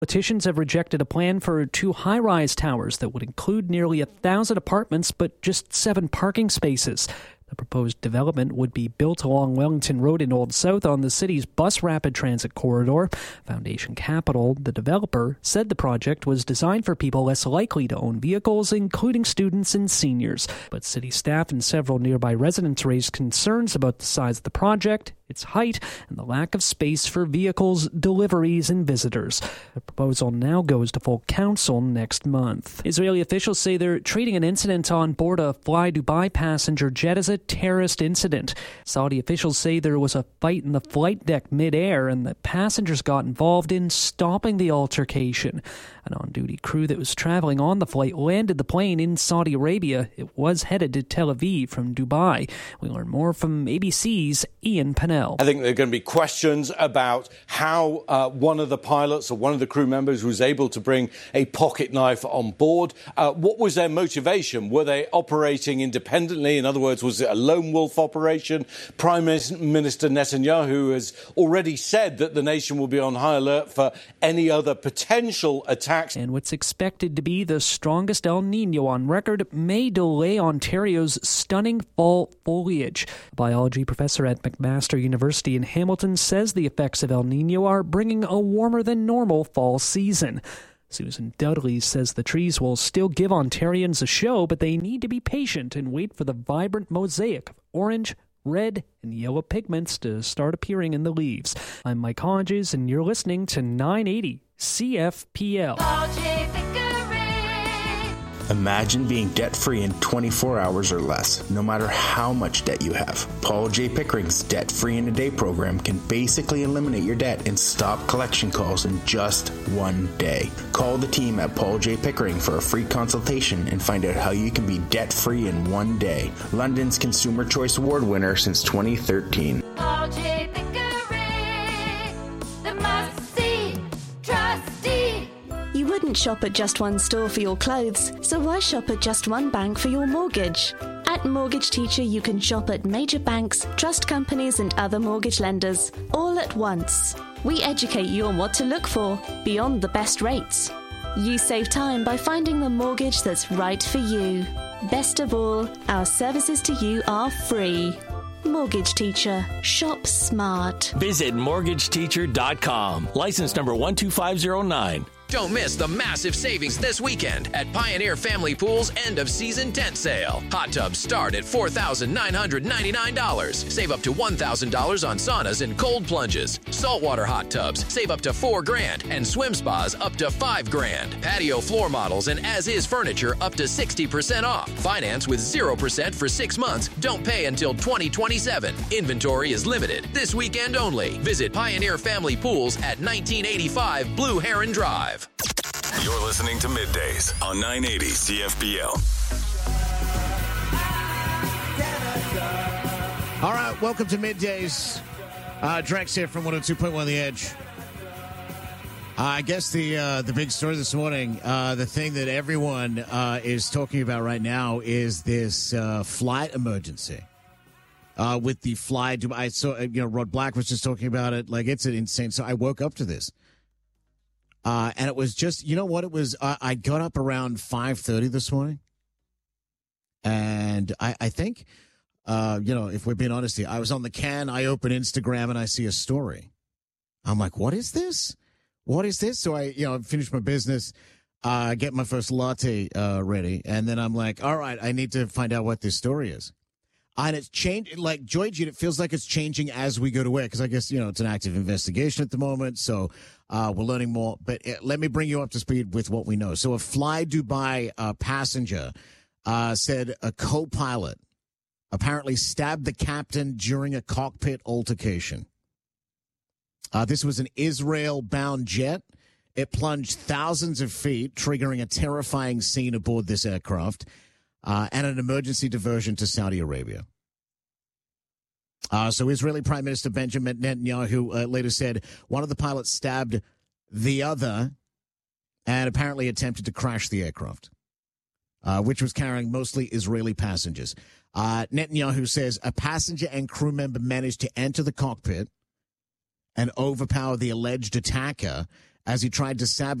Politicians have rejected a plan for 2 high-rise towers that would include nearly 1,000 apartments but just 7 parking spaces. The proposed development would be built along Wellington Road in Old South on the city's bus rapid transit corridor. Foundation Capital, the developer, said the project was designed for people less likely to own vehicles, including students and seniors. But city staff and several nearby residents raised concerns about the size of the project, its height, and the lack of space for vehicles, deliveries, and visitors. The proposal now goes to full council next month. Israeli officials say they're treating an incident on board a Fly Dubai passenger jet as a terrorist incident. Saudi officials say there was a fight in the flight deck mid-air and that passengers got involved in stopping the altercation. An on-duty crew that was traveling on the flight landed the plane in Saudi Arabia. It was headed to Tel Aviv from Dubai. We learn more from ABC's Ian Pennell. I think there are going to be questions about how one of the pilots or one of the crew members was able to bring a pocket knife on board. What was their motivation? Were they operating independently? In other words, was it a lone wolf operation? Prime Minister Netanyahu has already said that the nation will be on high alert for any other potential attacks. And what's expected to be the strongest El Nino on record may delay Ontario's stunning fall foliage. A biology professor at McMaster University in Hamilton says the effects of El Nino are bringing a warmer than normal fall season. Susan Dudley says the trees will still give Ontarians a show, but they need to be patient and wait for the vibrant mosaic of orange, red, and yellow pigments to start appearing in the leaves. I'm Mike Hodges, and you're listening to 980 CFPL. Imagine being debt-free in 24 hours or less, no matter how much debt you have. Paul J. Pickering's Debt-Free in a Day program can basically eliminate your debt and stop collection calls in just one day. Call the team at Paul J. Pickering for a free consultation and find out how you can be debt-free in one day. London's Consumer Choice Award winner since 2013. Paul J. Pickering, the must-see trustee. You wouldn't shop at just one store for your clothes, so why shop at just one bank for your mortgage? At Mortgage Teacher, you can shop at major banks, trust companies, and other mortgage lenders, all at once. We educate you on what to look for, beyond the best rates. You save time by finding the mortgage that's right for you. Best of all, our services to you are free. Mortgage Teacher. Shop smart. Visit mortgageteacher.com. License number 12509. Don't miss the massive savings this weekend at Pioneer Family Pool's end-of-season tent sale. Hot tubs start at $4,999. Save up to $1,000 on saunas and cold plunges. Saltwater hot tubs save up to $4,000, and swim spas up to $5,000. Patio floor models and as-is furniture up to 60% off. Finance with 0% for 6 months. Don't pay until 2027. Inventory is limited. This weekend only. Visit Pioneer Family Pools at 1985 Blue Heron Drive. You're listening to Middays on 980 CFPL. All right, welcome to Middays. Drex here from 102.1 The Edge. I guess the big story this morning, the thing that everyone is talking about right now is this flight emergency. With the fly, I saw, Rod Black was just talking about it. Like, it's an insane. So I woke up to this. And it was just, you know what it was? I got up around 5:30 this morning. And I think, if we're being honest here, I was on the can, I open Instagram, and I see a story. I'm like, what is this? What is this? So I finish my business, get my first latte ready. And then I'm like, all right, I need to find out what this story is. And it's changed, like Joy G, it feels like it's changing as we go to work, because I guess, it's an active investigation at the moment, so we're learning more. But let me bring you up to speed with what we know. So a Fly Dubai passenger said a co-pilot apparently stabbed the captain during a cockpit altercation. This was an Israel-bound jet. It plunged thousands of feet, triggering a terrifying scene aboard this aircraft. And an emergency diversion to Saudi Arabia. So Israeli Prime Minister Benjamin Netanyahu later said one of the pilots stabbed the other and apparently attempted to crash the aircraft, which was carrying mostly Israeli passengers. Netanyahu says a passenger and crew member managed to enter the cockpit and overpower the alleged attacker as he tried to sabotage